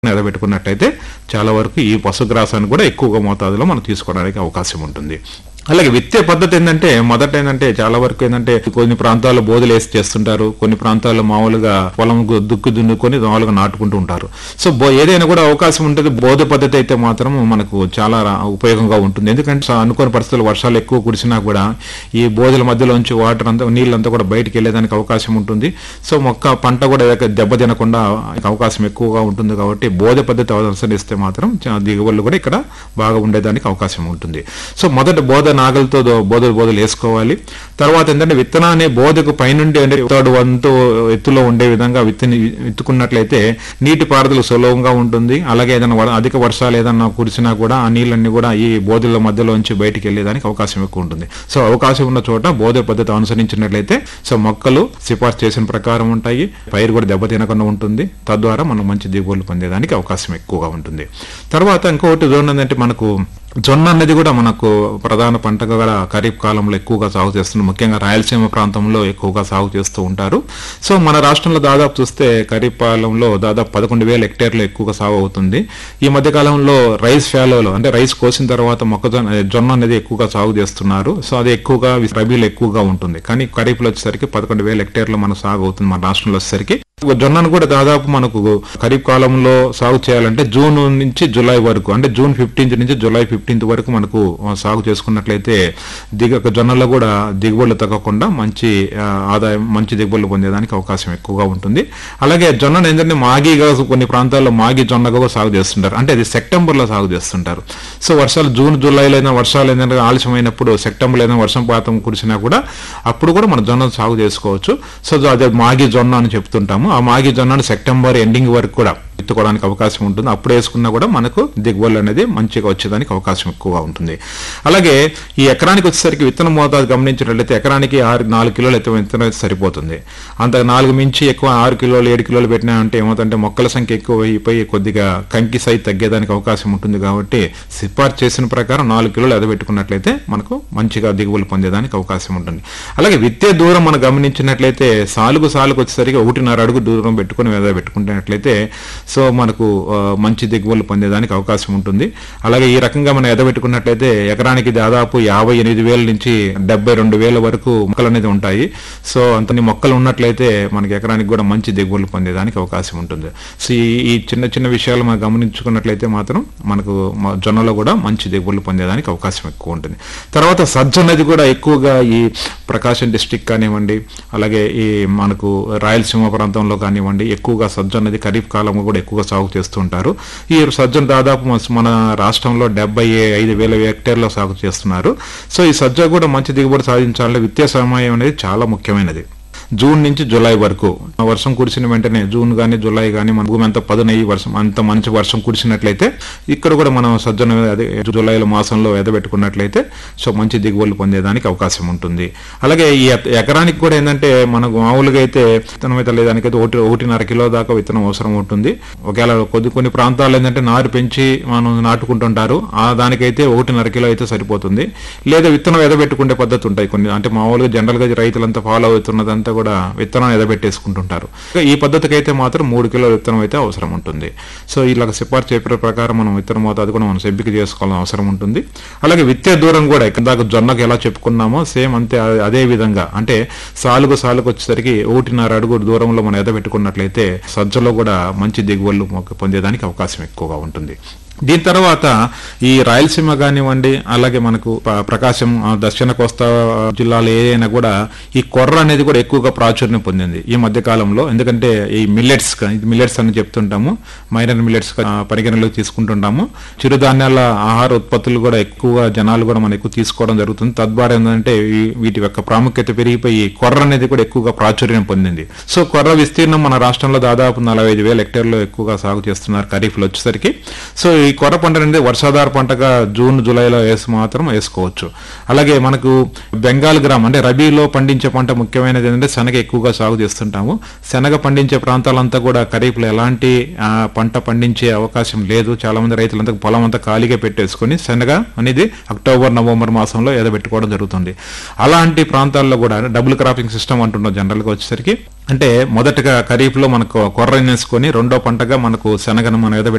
ఎదబెట్టుకున్నట్లయితే చాలా వరకు ఈ పశుగ్రాసాన్ని కూడా ఎక్కువగా మోతాదులో మనం తీసుకోవడానికి అవకాశం ఉంటుంది. అలాగే విత్తే పద్ధతి మొదట చాలా వరకు కొన్ని ప్రాంతాల్లో బోధలు వేసి చేస్తుంటారు, కొన్ని ప్రాంతాల్లో మామూలుగా పొలం దుక్కు దున్నుకొని మామూలుగా నాటుకుంటూ ఉంటారు. సో ఏదైనా కూడా అవకాశం ఉంటుంది. బోధ పద్ధతి అయితే మాత్రం మనకు చాలా ఉపయోగంగా ఉంటుంది. ఎందుకంటే అనుకోని పరిస్థితుల్లో వర్షాలు ఎక్కువ కురిసినా కూడా ఈ బోధల మధ్యలోంచి వాటర్ అంతా నీళ్ళంతా కూడా బయటికి వెళ్ళేదానికి అవకాశం ఉంటుంది. సో పంట కూడా దెబ్బ తినకుండా అవకాశం ఎక్కువగా ఉంటుంది. కాబట్టి బోధ పద్ధతి అనుసరిస్తే మాత్రం దిగుబడులు కూడా ఇక్కడ బాగా ఉండేదానికి అవకాశం ఉంటుంది. సో మొదట బోధ నాగలతో బోధలు వేసుకోవాలి. తర్వాత విత్తనాన్ని బోధకు పైనుండి వంతు ఎత్తులో ఉండే విధంగా విత్తుకున్నట్లయితే నీటి పారుదల సులభంగా ఉంటుంది. అలాగే ఏదైనా అధిక వర్షాలు ఏదన్నా కురిసినా కూడా ఆ నీళ్ళన్ని కూడా ఈ బోధల మధ్యలోంచి బయటికి వెళ్ళేదానికి అవకాశం ఎక్కువ ఉంటుంది. సో అవకాశం ఉన్న చోట బోధ పద్ధతి అనుసరించినట్లయితే సో మొక్కలు సిఫార్సు చేసిన ప్రకారం ఉంటాయి, పైరు కూడా దెబ్బ తినకుండా ఉంటుంది. తద్వారా మనం మంచి దిగుబడులు పొందేదానికి అవకాశం ఎక్కువగా ఉంటుంది. తర్వాత ఇంకొకటి ఏంటంటే మనకు జొన్న అనేది కూడా మనకు ప్రధాన పంటగా కూడా ఖరీఫ్ కాలంలో ఎక్కువగా సాగు చేస్తున్నారు. ముఖ్యంగా రాయలసీమ ప్రాంతంలో ఎక్కువగా సాగు చేస్తూ ఉంటారు. సో మన రాష్ట్రంలో దాదాపు చూస్తే ఖరీఫ్ కాలంలో దాదాపు 11,000 హెక్టేర్లు ఎక్కువగా సాగు అవుతుంది. ఈ మధ్య కాలంలో రైస్ ఫ్యాలోలో రైస్ కోసిన తర్వాత జొన్న అనేది ఎక్కువగా సాగు చేస్తున్నారు. సో అది ఎక్కువగా రబీలో ఎక్కువగా ఉంటుంది. కానీ ఖరీఫ్లో వచ్చేసరికి 11,000 హెక్టేర్లు మన సాగు అవుతుంది మన రాష్ట్రంలో వచ్చేసరికి. జొన్నను కూడా దాదాపు మనకు ఖరీఫ్ కాలంలో సాగు చేయాలంటే జూన్ నుంచి జూలై వరకు, అంటే జూన్ 15 నుంచి జూలై 15 వరకు మనకు సాగు చేసుకున్నట్లయితే జొన్నలో కూడా దిగుబడులు తగ్గకుండా మంచి ఆదాయం, మంచి దిగుబడులు పొందేదానికి అవకాశం ఎక్కువగా ఉంటుంది. అలాగే జొన్నను మాగిగా కొన్ని ప్రాంతాల్లో మాగి జొన్నగా కూడా సాగు చేస్తుంటారు. అంటే అది సెప్టెంబర్లో సాగు చేస్తుంటారు. సో వర్షాలు జూన్ జూలైలో అయినా వర్షాలు ఆలస్యమైనప్పుడు సెప్టెంబర్లో అయినా వర్షపాతం కురిసినా కూడా అప్పుడు కూడా మనం జొన్న సాగు చేసుకోవచ్చు. సో అదే మాగి జొన్న అని చెప్తుంటాము. ఆ మాగి జొన్నను సెప్టెంబర్ ఎండింగ్ వరకు కూడా విత్తుకోవడానికి అవకాశం ఉంటుంది. అప్పుడు వేసుకున్నా కూడా మనకు దిగుబడులు అనేది మంచిగా వచ్చేదానికి అవకాశం ఎక్కువగా ఉంటుంది. అలాగే ఈ ఎకరానికి వచ్చేసరికి విత్తన మోతాదు గమనించినట్లయితే ఎకరానికి 4 కిలోలు విత్తనం సరిపోతుంది. అంత 4 మించి ఎక్కువ 6 కిలోలు 7 కిలోలు పెట్టినామంటే ఏమవుతుందంటే మొక్కల సంఖ్య ఎక్కువ అయిపోయి కొద్దిగా కంకి సైజ్ తగ్గేదానికి అవకాశం ఉంటుంది. కాబట్టి సిఫార్సు చేసిన ప్రకారం 4 కిలోలు ఎదబెట్టుకున్నట్లయితే మనకు మంచిగా దిగుబడులు పొందేదానికి అవకాశం ఉంటుంది. అలాగే విత్తే దూరం మనం గమనించినట్లయితే సాలుకు వచ్చేసరికి 1.5 అడుగు దూరం పెట్టుకుని ఎదబెట్టుకున్నట్లయితే సో మనకు మంచి దిగుబడులు పొందేదానికి అవకాశం ఉంటుంది. అలాగే ఈ రకంగా మనం ఎదబెట్టుకున్నట్లయితే ఎకరానికి దాదాపు 58,000 నుంచి 72,000 వరకు మొక్కలు అనేది ఉంటాయి. సో అంతని మొక్కలు ఉన్నట్లయితే మనకి ఎకరానికి కూడా మంచి దిగుబడులు పొందేదానికి అవకాశం ఉంటుంది. సో ఈ చిన్న చిన్న విషయాలు మనం గమనించుకున్నట్లయితే మాత్రం మనకు జొన్నలో కూడా మంచి దిగుబడులు పొందేదానికి అవకాశం ఎక్కువ ఉంటుంది. తర్వాత సజ్జ అనేది కూడా ఎక్కువగా ఈ ప్రకాశం డిస్ట్రిక్ట్ కానివ్వండి, అలాగే ఈ మనకు రాయలసీమ ప్రాంతంలో కానివ్వండి ఎక్కువగా సజ్జ అనేది ఖరీఫ్ కాలంలో కూడా ఎక్కువగా సాగు చేస్తూ ఉంటారు. ఈ సజ్జను దాదాపు మన రాష్ట్రంలో 75,000 హెక్టేర్లో సాగు చేస్తున్నారు. సో ఈ సజ్జ కూడా మంచి దిగుబడి సాధించాలంటే విత్తే సమయం అనేది చాలా ముఖ్యమైనది. జూన్ నుంచి జూలై వరకు వర్షం కురిసిన వెంటనే జూన్ కానీ జూలై కానీ మన భూమి అంతా పదునయ్యి అంత మంచి వర్షం కురిసినట్లయితే ఇక్కడ కూడా మనం సజ్జను జూలైలో మాసంలో ఎదబెట్టుకున్నట్లయితే సో మంచి దిగుబడులు పొందేదానికి అవకాశం ఉంటుంది. అలాగే ఈ ఎకరానికి కూడా మనకు మామూలుగా అయితే విత్తనం అయితే లేదానికైతే 1.5 కిలో దాకా విత్తనం అవసరం ఉంటుంది. ఒకవేళ కొన్ని ప్రాంతాలు నారు పెంచి మనం నాటుకుంటుంటారు, దానికైతే 1.5 కిలో అయితే సరిపోతుంది. లేదా విత్తనం ఎదబెట్టుకునే పద్ధతి ఉంటాయి కొన్ని, అంటే మామూలుగా జనరల్ గా రైతులంతా ఫాలో అవుతున్నదంతా కూడా విత్తనం ఎదబెట్టేసుకుంటుంటారు. ఈ పద్ధతికి అయితే మాత్రం 3 కిలోల విత్తనం అయితే అవసరం ఉంటుంది. సో ఇలా సిఫార్సు చెప్పిన ప్రకారం మనం విత్తనం మోతాదు కూడా మనం ఎంపిక చేసుకోవాలని అవసరం ఉంటుంది. అలాగే విత్తే దూరం కూడా ఇందాక జొన్నకు ఎలా చెప్పుకున్నామో సేమ్ అంతే అదే విధంగా, అంటే సాలుకు వచ్చేసరికి 1.5 అడుగు దూరంలో మనం ఎదబెట్టుకున్నట్లయితే సజ్జలో కూడా మంచి దిగుబడులు పొందేదానికి అవకాశం ఎక్కువగా ఉంటుంది. దీని తర్వాత ఈ రాయలసీమ కానివ్వండి, అలాగే మనకు ప్రకాశం దక్షిణ కోస్తా జిల్లాలో ఏదైనా కూడా ఈ కొర్ర అనేది కూడా ఎక్కువగా ప్రాచుర్యం పొందింది ఈ మధ్య కాలంలో. ఎందుకంటే ఈ మిల్లెట్స్ అని చెప్తుంటాము, మైనర్ మిల్లెట్స్ పరిగణలోకి తీసుకుంటుంటాము. చిరుధాన్యాల ఆహార ఉత్పత్తులు కూడా ఎక్కువగా జనాలు కూడా మనం ఎక్కువ తీసుకోవడం జరుగుతుంది. తద్వారా ఏంటంటే వీటి యొక్క ప్రాముఖ్యత పెరిగిపోయి కొర్ర అనేది కూడా ఎక్కువగా ప్రాచుర్యం పొందింది. సో కొర్ర విస్తీర్ణం మన రాష్ట్రంలో దాదాపు 45,000 హెక్టేర్లు ఎక్కువగా సాగు చేస్తున్నారు ఖరీఫ్లో వచ్చేసరికి. సో ఈ కొర్ర పంట అనేది వర్షాధార పంటగా జూన్ జూలైలో మాత్రం వేసుకోవచ్చు. అలాగే మనకు బెంగాల్ గ్రామ్ అంటే రబీలో పండించే పంట ముఖ్యమైనది ఏంటంటే శనగ ఎక్కువగా సాగు చేస్తుంటాము. శనగ పండించే ప్రాంతాలంతా కూడా ఖరీఫ్లో ఎలాంటి పంట పండించే అవకాశం లేదు. చాలా మంది రైతులంతా పొలం అంతా ఖాళీగా పెట్టేసుకుని శనగ అనేది అక్టోబర్ నవంబర్ మాసంలో ఎదబెట్టుకోవడం జరుగుతుంది. అలాంటి ప్రాంతాల్లో కూడా డబుల్ క్రాపింగ్ సిస్టమ్ అంటున్నాం జనరల్ గా వచ్చేసరికి. అంటే మొదటగా ఖరీఫ్ లో మనకు కొర్ర వేసుకొని రెండో పంటగా మనకు శనగను మనం